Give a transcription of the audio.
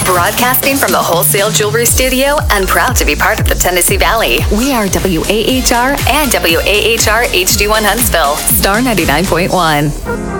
Broadcasting from the Wholesale Jewelry Studio and proud to be part of the Tennessee Valley. We are WAHR and WAHR HD1 Huntsville, Star 99.1.